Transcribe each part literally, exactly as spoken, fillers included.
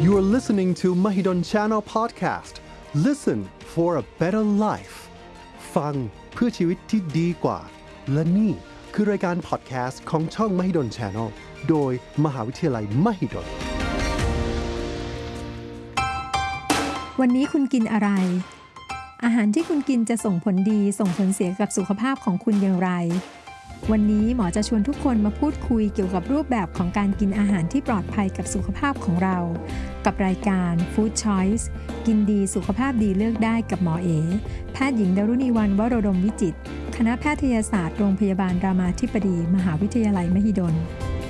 You're listening to Mahidol Channel Podcast. Listen for a better life. ฟังเพื่อชีวิตที่ดีกว่าและนี่คือรายการ podcast ของช่อง Mahidol Channel โดยมหาวิทยาลัย Mahidol วันนี้คุณกินอะไรอาหารที่คุณกินจะส่งผลดีส่งผลเสียกับสุขภาพของคุณอย่างไรวันนี้หมอจะชวนทุกคนมาพูดคุยเกี่ยวกับรูปแบบของการกินอาหารที่ปลอดภัยกับสุขภาพของเรากับรายการ Food Choice กินดีสุขภาพดีเลือกได้กับหมอเอแพทย์หญิงดารุณีวรรณวโรดมวิจิตรคณะแพทยศาสตร์โรงพยาบาลรามาธิบดีมหาวิทยาลัยมหิดล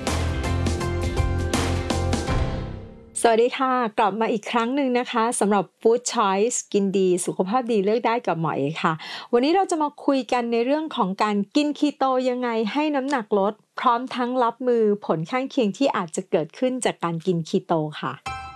สวัสดีค่ะกลับมาอีกครั้งหนึ่งนะคะสำหรับ Food Choice กินดีสุขภาพดีเลือกได้กับหมอเอค่ะวันนี้เราจะมาคุยกันในเรื่องของการกินคีโตยังไงให้น้ำหนักลดพร้อมทั้งรับมือผลข้างเคียงที่อาจจะเกิดขึ้นจากการกินคีโตค่ะ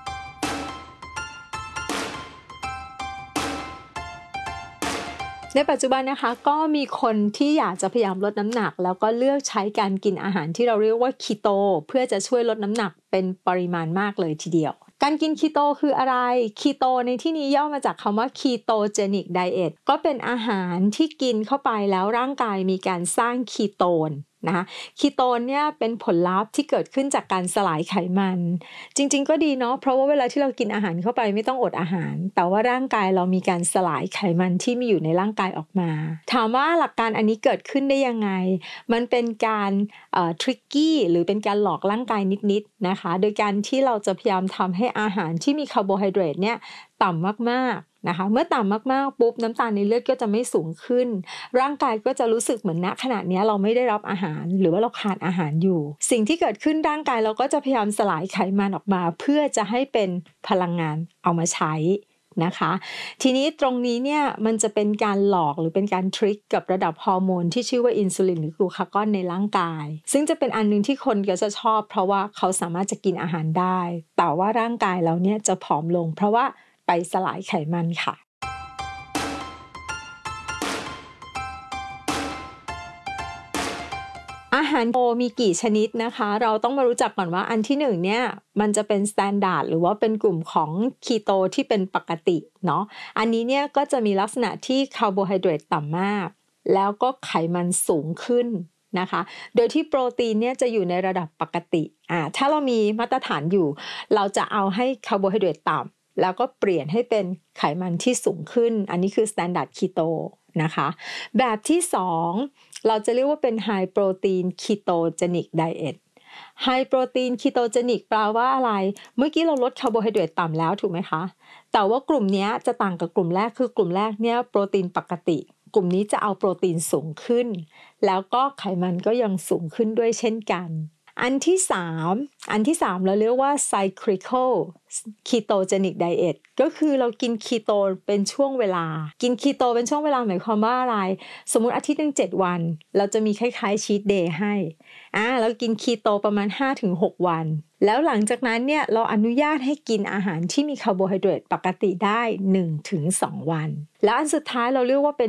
ในปัจจุบันนะคะก็มีคนที่อยากจะพยายามลดน้ำหนักแล้วก็เลือกใช้การกินอาหารที่เราเรียกว่าคีโตเพื่อจะช่วยลดน้ำหนักเป็นปริมาณมากเลยทีเดียวการกินคีโตคืออะไรคีโตในที่นี้ย่อมาจากคำว่า ketogenic diet ก็เป็นอาหารที่กินเข้าไปแล้วร่างกายมีการสร้างคีโตนนะคะคีโตนเนี่ยเป็นผลลัพธ์ที่เกิดขึ้นจากการสลายไขมันจริงๆก็ดีเนาะเพราะว่าเวลาที่เรากินอาหารเข้าไปไม่ต้องอดอาหารแต่ว่าร่างกายเรามีการสลายไขมันที่มีอยู่ในร่างกายออกมาถามว่าหลักการอันนี้เกิดขึ้นได้ยังไงมันเป็นการเอ่อ tricky หรือเป็นการหลอกร่างกายนิดๆนะคะโดยการที่เราจะพยายามทำให้อาหารที่มีคาร์โบไฮเดรตเนี่ยต่ำมากๆนะคะเมื่อต่ำมากๆปุ๊บน้ำตาลในเลือดก็จะไม่สูงขึ้นร่างกายก็จะรู้สึกเหมือนณขณะนี้เราไม่ได้รับอาหารหรือว่าเราขาดอาหารอยู่สิ่งที่เกิดขึ้นร่างกายเราก็จะพยายามสลายไขมันออกมาเพื่อจะให้เป็นพลังงานเอามาใช้นะคะทีนี้ตรงนี้เนี่ยมันจะเป็นการหลอกหรือเป็นการทริคกับระดับฮอร์โมนที่ชื่อว่าอินซูลินหรือกลูคากอนในร่างกายซึ่งจะเป็นอันนึงที่คนก็จะชอบเพราะว่าเขาสามารถจะกินอาหารได้แต่ว่าร่างกายเราเนี่ยจะผอมลงเพราะว่าไปสลายไขมันค่ะอาหารโตมีกี่ชนิดนะคะเราต้องมารู้จักก่อนว่าอันที่หนึ่งเนี่ยมันจะเป็นสแตนดาร์ดหรือว่าเป็นกลุ่มของคีโตที่เป็นปกติเนาะอันนี้เนี่ยก็จะมีลักษณะที่คาร์โบไฮเดรตต่ำมากแล้วก็ไขมันสูงขึ้นนะคะโดยที่โปรตีนเนี่ยจะอยู่ในระดับปกติอ่าถ้าเรามีมาตรฐานอยู่เราจะเอาให้คาร์โบไฮเดรตต่ำแล้วก็เปลี่ยนให้เป็นไขมันที่สูงขึ้นอันนี้คือสแตนดาร์ดคีโตนะคะแบบที่สองเราจะเรียกว่าเป็น High Protein Ketogenic Diet High Protein Ketogenic แปลว่าอะไรเมื่อกี้เราลดคาร์โบไฮเดรตต่ำแล้วถูกไหมคะแต่ว่ากลุ่มนี้จะต่างกับกลุ่มแรกคือกลุ่มแรกเนี่ยโปรตีนปกติกลุ่มนี้จะเอาโปรตีนสูงขึ้นแล้วก็ไขมันก็ยังสูงขึ้นด้วยเช่นกันอันที่สามอันที่สามเราเรียกว่า cyclical ketogenic diet ก็คือเรากินคีโตเป็นช่วงเวลากินคีโตเป็นช่วงเวลาหมายความว่าอะไรสมมุติอาทิตย์นึงเจ็ดวันเราจะมีคล้ายๆ cheat day ให้อ่าเรากินคีโตประมาณ ห้าถึงหก วันแล้วหลังจากนั้นเนี่ยเราอนุญาตให้กินอาหารที่มีคาร์โบไฮเดรตปกติได้ หนึ่งถึงสอง วันแล้วอันสุดท้ายเราเรียกว่าเป็น